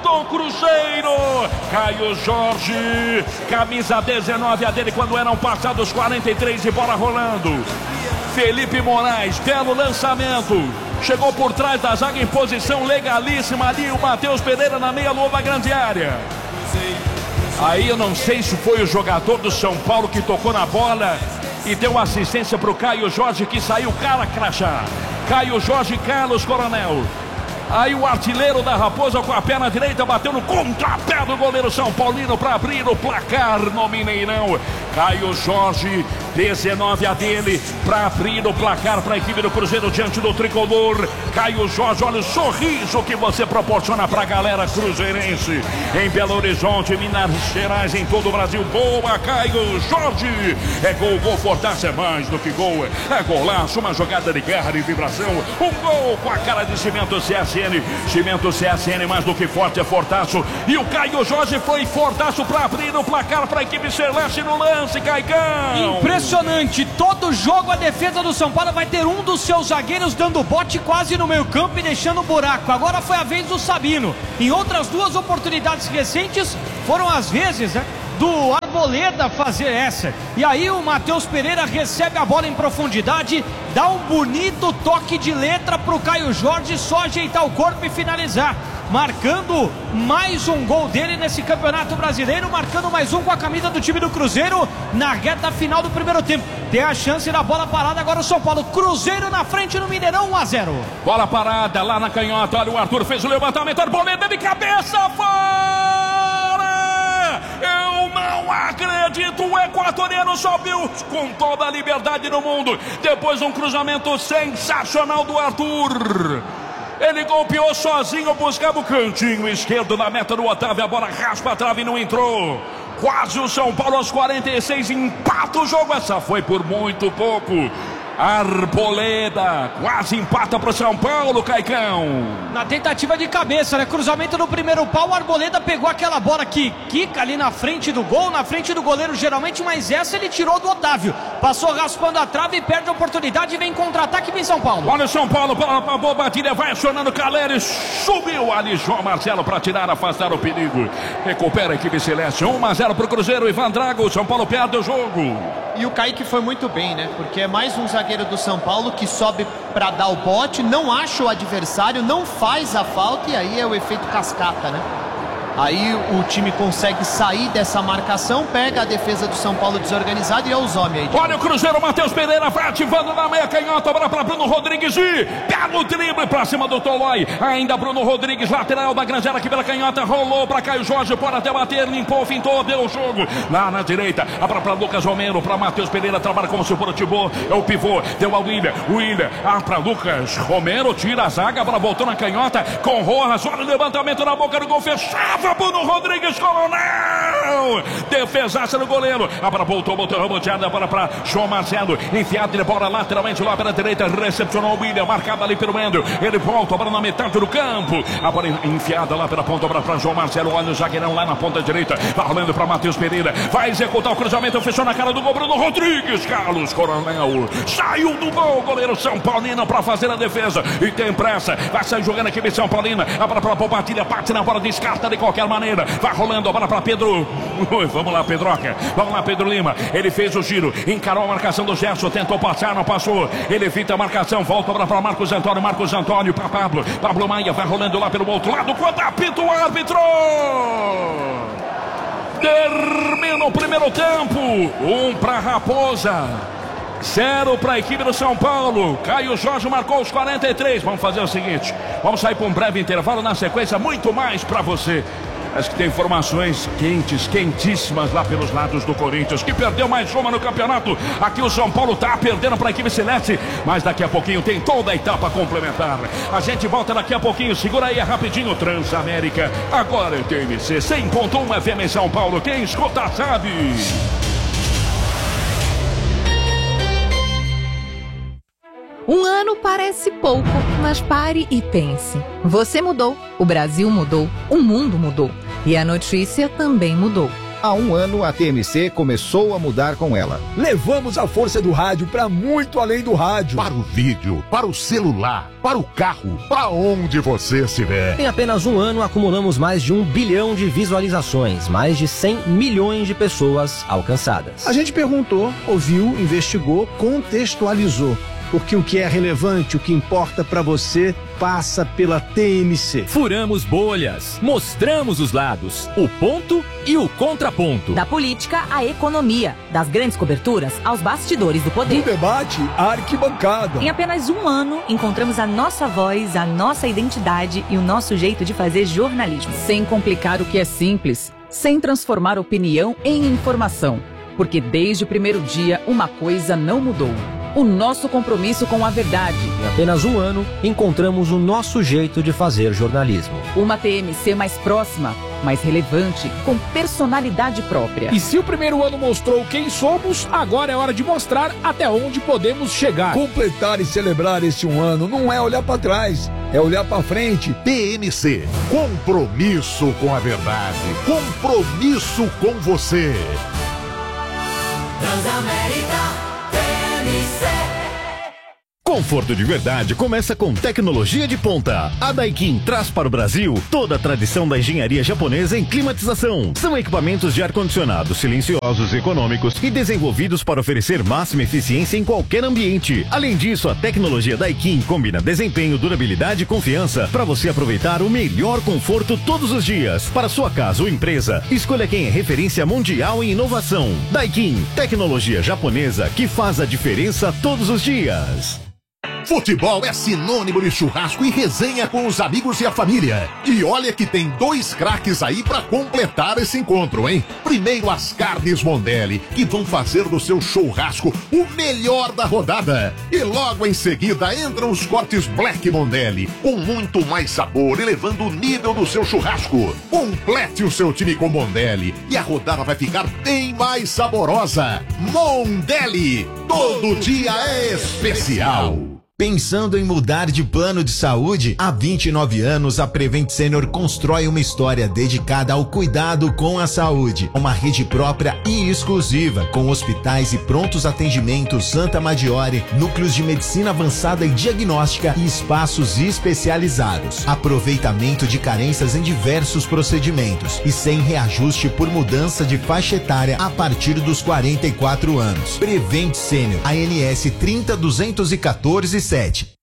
do Cruzeiro. Caio Jorge, camisa 19, a dele quando eram passados 43 e bola rolando. Felipe Moraes, belo lançamento. Chegou por trás da zaga em posição legalíssima ali. O Matheus Pereira na meia-lua da grande área. Aí eu não sei se foi o jogador do São Paulo que tocou na bola e deu assistência para o Caio Jorge, que saiu cara crachá. Caio Jorge, Carlos Coronel. Aí o artilheiro da Raposa com a perna direita bateu no contrapé do goleiro São Paulino para abrir o placar no Mineirão. Caio Jorge, 19 a dele, para abrir o placar para a equipe do Cruzeiro diante do tricolor. Caio Jorge, olha o sorriso que você proporciona para a galera cruzeirense em Belo Horizonte, Minas Gerais, em todo o Brasil. Boa, Caio Jorge. É gol, gol fortaço é mais do que gol. É golaço, uma jogada de garra e vibração. Um gol com a cara de Cimento CSN. Cimento CSN, mais do que forte, é fortaço. E o Caio Jorge foi fortaço para abrir o placar para a equipe celeste no lance, Caicão. Impressionante, todo jogo a defesa do São Paulo vai ter um dos seus zagueiros dando bote quase no meio campo e deixando buraco. Agora foi a vez do Sabino. Em outras duas oportunidades recentes foram as vezes, né, do Arboleda fazer essa. E aí o Matheus Pereira recebe a bola em profundidade, dá um bonito toque de letra pro Caio Jorge só ajeitar o corpo e finalizar, marcando mais um gol dele nesse Campeonato Brasileiro, marcando mais um com a camisa do time do Cruzeiro na reta final do primeiro tempo. Tem a chance da bola parada agora o São Paulo. Cruzeiro na frente no Mineirão, 1-0. Bola parada lá na canhota, olha o Arthur fez o levantamento, Arboleda de cabeça, fora! Eu não acredito, o equatoriano subiu com toda a liberdade do mundo, depois um cruzamento sensacional do Arthur. Ele golpeou sozinho, buscava o cantinho esquerdo na meta do Otávio, a bola raspa a trave e não entrou. Quase o São Paulo aos 46 empata o jogo, essa foi por muito pouco. Arboleda quase empata para o São Paulo, Caicão. Na tentativa de cabeça, né? Cruzamento no primeiro pau, o Arboleda pegou aquela bola que quica ali na frente do gol, na frente do goleiro geralmente, mas essa ele tirou do Otávio. Passou raspando a trave e perde a oportunidade e vem contra-ataque em São Paulo. Olha o São Paulo, para a boa batida, vai acionando Caleri, subiu ali João Marcelo para tirar, afastar o perigo. Recupera a equipe celeste, 1-0 para o Cruzeiro, Ivan Drago, São Paulo perde o jogo. E o Kaique foi muito bem, né? Porque é mais um zagueiro do São Paulo que sobe para dar o bote, não acha o adversário, não faz a falta e aí é o efeito cascata, né? Aí o time consegue sair dessa marcação, pega a defesa do São Paulo desorganizada e é os homens aí. Olha o Cruzeiro, Matheus Pereira vai ativando na meia canhota, bola para Bruno Rodrigues e pega o drible para cima do Tolói. Ainda Bruno Rodrigues, lateral da grande área aqui pela canhota, rolou para Caio Jorge, pode até bater, limpou, fintou, deu o jogo. Lá na direita, abra para Lucas Romero, para Matheus Pereira, trabalha como se for o Tibô, é o pivô, deu a William, para Lucas Romero, tira a zaga, a bola voltou na canhota com Rojas, olha o levantamento na boca do gol, fechava Bruno Rodrigues, Coronel, defesaça do goleiro, a bola voltou reboteada, a bola para João Marcelo, enfiado de bola lateralmente lá pela direita, recepcionou o William, marcado ali pelo Mendo, ele volta, a bola na metade do campo, a bola enfiada lá pela ponta, a bola para João Marcelo, olha o zagueirão lá na ponta direita, vai rolando para Matheus Pereira, vai executar o cruzamento, fechou na cara do gol, Bruno Rodrigues, Carlos Coronel, saiu do gol, goleiro São Paulino para fazer a defesa, e tem pressa, vai sair jogando a equipe São Paulina, a bola para a Batilha, bate na bola, descarta de qualquer maneira, vai rolando a bola para Pedro, vamos lá Pedroca, vamos lá Pedro Lima, ele fez o giro, encarou a marcação do Gerson, tentou passar, não passou, ele evita a marcação, volta para Marcos Antônio para Pablo Maia, vai rolando lá pelo outro lado, quando apita o árbitro, termina o primeiro tempo, 1 para Raposa, 0 para a equipe do São Paulo. Caio Jorge marcou os 43. Vamos fazer o seguinte, vamos sair para um breve intervalo, na sequência muito mais para você. Acho que tem informações quentes, quentíssimas lá pelos lados do Corinthians, que perdeu mais uma no campeonato. Aqui o São Paulo tá perdendo para a equipe celeste, mas daqui a pouquinho tem toda a etapa complementar. A gente volta daqui a pouquinho, segura aí rapidinho. Transamérica, agora é TMC 100.1 FM em São Paulo, quem escuta sabe. Um ano parece pouco, mas pare e pense. Você mudou, o Brasil mudou, o mundo mudou. E a notícia também mudou. Há um ano, a TMC começou a mudar com ela. Levamos a força do rádio para muito além do rádio. Para o vídeo, para o celular, para o carro, para onde você estiver. Em apenas um ano, acumulamos mais de 1 bilhão de visualizações, mais de 100 milhões de pessoas alcançadas. A gente perguntou, ouviu, investigou, contextualizou. Porque o que é relevante, o que importa para você, passa pela TMC. Furamos bolhas, mostramos os lados, o ponto e o contraponto. Da política à economia, das grandes coberturas aos bastidores do poder. Do debate à arquibancada. Em apenas um ano, encontramos a nossa voz, a nossa identidade e o nosso jeito de fazer jornalismo. Sem complicar o que é simples, sem transformar opinião em informação. Porque desde o primeiro dia, uma coisa não mudou. O nosso compromisso com a verdade. Em apenas um ano, encontramos o nosso jeito de fazer jornalismo. Uma TMC mais próxima, mais relevante, com personalidade própria. E se o primeiro ano mostrou quem somos, agora é hora de mostrar até onde podemos chegar. Completar e celebrar esse um ano não é olhar para trás, é olhar para frente. TMC, compromisso com a verdade, compromisso com você. Transamérica. Conforto de verdade começa com tecnologia de ponta. A Daikin traz para o Brasil toda a tradição da engenharia japonesa em climatização. São equipamentos de ar-condicionado silenciosos, econômicos e desenvolvidos para oferecer máxima eficiência em qualquer ambiente. Além disso, a tecnologia Daikin combina desempenho, durabilidade e confiança para você aproveitar o melhor conforto todos os dias. Para sua casa ou empresa, escolha quem é referência mundial em inovação. Daikin, tecnologia japonesa que faz a diferença todos os dias. Futebol é sinônimo de churrasco e resenha com os amigos e a família. E olha que tem 2 craques aí pra completar esse encontro, hein? Primeiro as carnes Mondelli, que vão fazer do seu churrasco o melhor da rodada. E logo em seguida entram os cortes Black Mondelli, com muito mais sabor, elevando o nível do seu churrasco. Complete o seu time com Mondelli e a rodada vai ficar bem mais saborosa. Mondelli, todo dia é especial. Pensando em mudar de plano de saúde? Há 29 anos, a Prevent Senior constrói uma história dedicada ao cuidado com a saúde. Uma rede própria e exclusiva, com hospitais e prontos atendimentos Santa Maggiore, núcleos de medicina avançada e diagnóstica e espaços especializados. Aproveitamento de carências em diversos procedimentos e sem reajuste por mudança de faixa etária a partir dos 44 anos. Prevent Senior, ANS 30214-7.